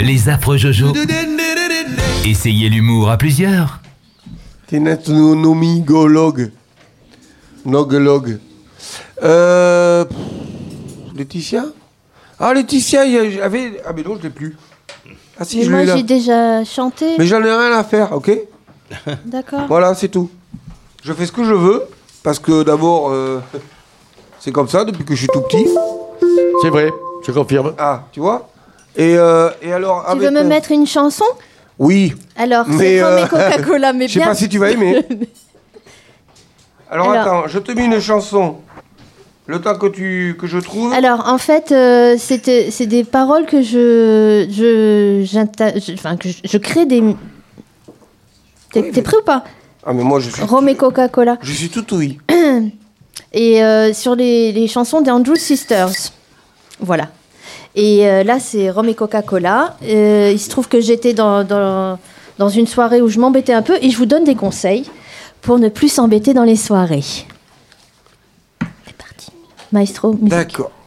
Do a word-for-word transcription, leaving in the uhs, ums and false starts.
les affreux Jojo. Essayez l'humour à plusieurs. T'es notre nomigologue. Nogologue. Euh... Laetitia Ah, Laetitia, il y avait... Ah, mais non, je l'ai plus. Ah si, Mais je moi, l'ai là. j'ai déjà chanté. Mais j'en ai rien à faire, ok? D'accord. Voilà, c'est tout. Je fais ce que je veux, parce que d'abord, euh, c'est comme ça depuis que je suis tout petit. C'est vrai, je confirme. Ah, tu vois? Et, euh, et alors... Tu avec, veux me euh, mettre une chanson? Oui. Alors, Mais, c'est Rhum euh, et Coca-Cola, mais Je sais bien. pas si tu vas aimer. Alors, Alors- attends, je te mets une chanson. Le temps que, tu, que je trouve... Alors, en fait, euh, c'était- c'est des paroles que je, je, j'inta- je- enfin, que je, je crée des. T'es Oui, t'es prêt ou pas? Ah, mais moi, je suis... Rhum et Coca-Cola. Je suis tout oui. Et euh, sur les, les chansons des Andrew Sisters. Voilà. Et euh, là, c'est Rhum et Coca-Cola. Euh, il se trouve que j'étais dans, dans, dans une soirée où je m'embêtais un peu et je vous donne des conseils pour ne plus s'embêter dans les soirées. C'est parti. Maestro, musique. D'accord.